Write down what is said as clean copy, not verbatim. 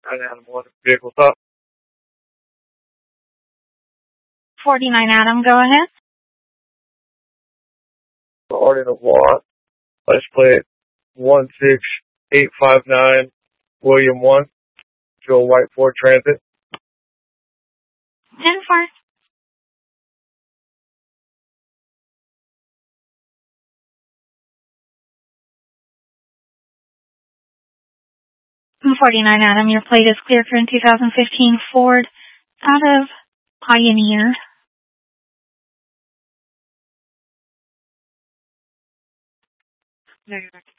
Adam, what vehicle up? 49 Adam, go ahead. Order of law. Let's play it 16859 William 1. Joe White Ford Transit. 10-4. I'm 49 Adam, your plate is clear for a 2015 Ford out of Pioneer. No, you're not.